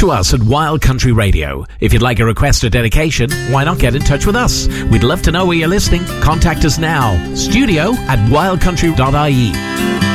to us at Wild Country Radio. If you'd like a request or dedication, why not get in touch with us? We'd love to know where you're listening. Contact us now. studio@wildcountry.ie.